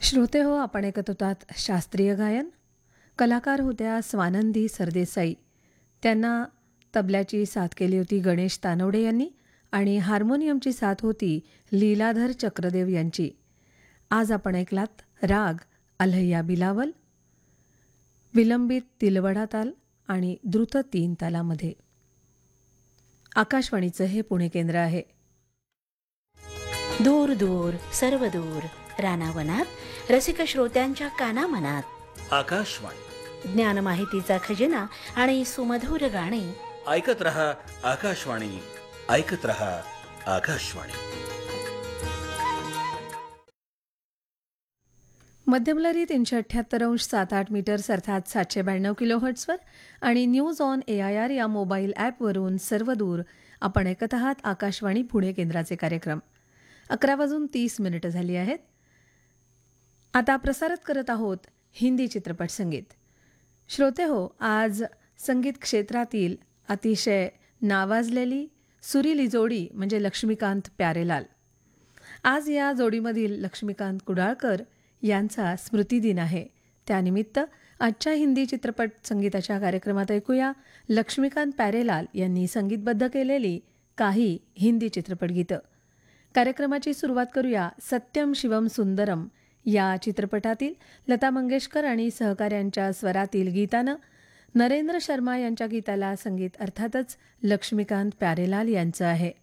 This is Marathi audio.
श्रोते हो, आपण ऐकत होतात शास्त्रीय गायन. कलाकार होत्या स्वानंदी सरदेसाई. त्यांना तबल्याची साथ केली होती गणेश तानवडे यांनी आणि हार्मोनियमची साथ होती लीलाधर चक्रदेव यांची. आज आपण ऐकलात राग अल्हैया बिलावल, विलंबित तिलवडा ताल आणि द्रुत 3 तालामध्ये. आकाशवाणीचं हे पुणे केंद्र आहे. दूर दूर सर्व दूर रानावनात रसिक श्रोत्यांच्या कानामनात आकाशवाणी ज्ञान माहितीचा खजिना आणि सुमधुर गाणी. ऐकत रहा आकाशवाणी, ऐकत रहा आकाशवाणी. मध्यमलहरी 378.78 मीटर्स अर्थात 792 किलोहर्ट्झवर आणि न्यूज ऑन AIR या मोबाईल ॲपवरून सर्व दूर आपण ऐकत आहात आकाशवाणी पुणे केंद्राचे कार्यक्रम. 11:30 झाली आहेत. आता प्रसारित करत आहोत हिंदी चित्रपट संगीत. श्रोते हो, आज संगीत क्षेत्रातील अतिशय नावाजलेली सुरीली जोडी म्हणजे लक्ष्मीकांत प्यारेलाल. आज या जोडीमधील लक्ष्मीकांत कुडाळकर यांचा स्मृतिदिन आहे. त्यानिमित्त आजच्या हिंदी चित्रपट संगीताच्या कार्यक्रमात ऐकूया लक्ष्मीकांत प्यारेलाल यांनी संगीतबद्ध केलेली काही हिंदी चित्रपटगीतं. कार्यक्रमाची सुरुवात करूया सत्यम शिवम सुंदरम या चित्रपटातील लता मंगेशकर आणि सहकाऱ्यांच्या स्वरातील गीतानं. नरेंद्र शर्मा यांच्या गीताला संगीत अर्थातच लक्ष्मीकांत प्यारेलाल यांचं आहे.